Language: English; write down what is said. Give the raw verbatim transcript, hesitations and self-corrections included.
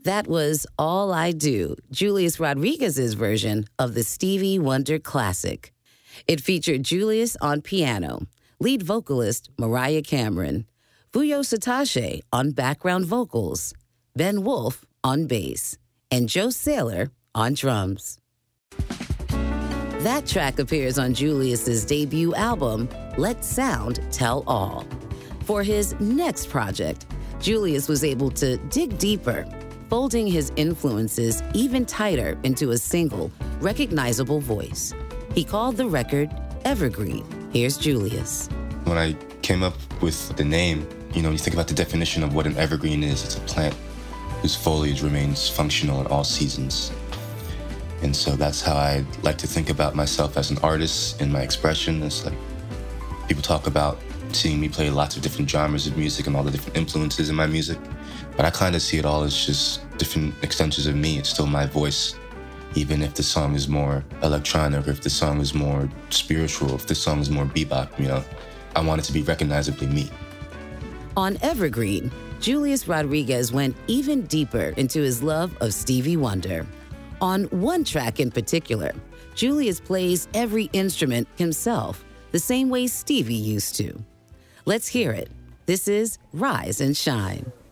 That was All I Do, Julius Rodriguez's version of the Stevie Wonder classic. It featured Julius on piano, lead vocalist Mariah Cameron, Fuyo Satache on background vocals, Ben Wolf on bass, and Joe Saylor on drums. That track appears on Julius's debut album, Let Sound Tell All. For his next project, Julius was able to dig deeper, folding his influences even tighter into a single, recognizable voice. He called the record Evergreen. Here's Julius. When I came up with the name, you know, you think about the definition of what an evergreen is. It's a plant whose foliage remains functional in all seasons. And so that's how I like to think about myself as an artist in my expression. It's like people talk about seeing me play lots of different genres of music and all the different influences in my music. But I kind of see it all as just different extensions of me. It's still my voice. Even if the song is more electronic, or if the song is more spiritual, if the song is more bebop, you know, I want it to be recognizably me. On Evergreen, Julius Rodriguez went even deeper into his love of Stevie Wonder. On one track in particular, Julius plays every instrument himself, the same way Stevie used to. Let's hear it. This is Rise and Shine.